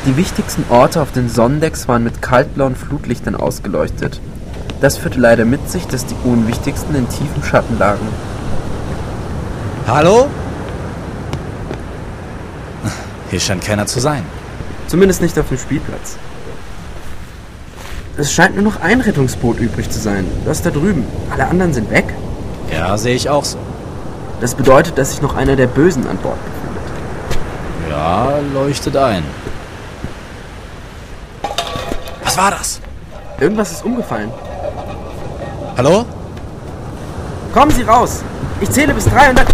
Die wichtigsten Orte auf den Sonnendecks waren mit kaltblauen Flutlichtern ausgeleuchtet. Das führte leider mit sich, dass die unwichtigsten in tiefem Schatten lagen. Hallo? Hier scheint keiner zu sein. Zumindest nicht auf dem Spielplatz. Es scheint nur noch ein Rettungsboot übrig zu sein. Das da drüben. Alle anderen sind weg. Ja, sehe ich auch so. Das bedeutet, dass sich noch einer der Bösen an Bord befindet. Ja, leuchtet ein. Was war das? Irgendwas ist umgefallen. Hallo? Kommen Sie raus! Ich zähle bis 3 und dann...